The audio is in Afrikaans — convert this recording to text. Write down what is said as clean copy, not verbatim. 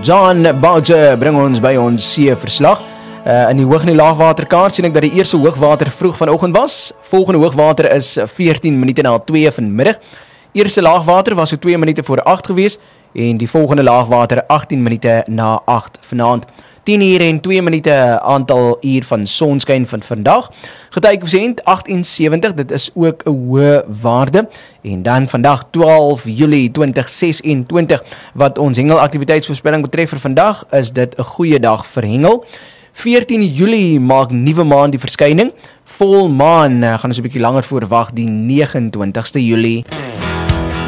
John Boucher bring ons by ons see-verslag. In die hoog- en die laagwaterkaart sien ek dat die eerste hoogwater vroeg vanoggend was. Volgende hoogwater is 14 minute na 2 vanmiddag. Eerste laagwater was so 2 minute voor 8 gewees en die volgende laagwater 18 minute na 8 vanaand. 10 uur en 2 minute aantal uur van sonskyn van vandag. Getuigkoëffisiënt 78, dit is ook 'n hoë waarde. En dan vandag 12 Julie 2026, wat ons hengelaktiwiteitsvoorspelling betref vir vandag, is dit 'n goeie dag vir hengel. 14 Julie maak nuwe maan die verskyning. Volmaan gaan ons 'n bietjie langer voorwag, die 29ste Julie.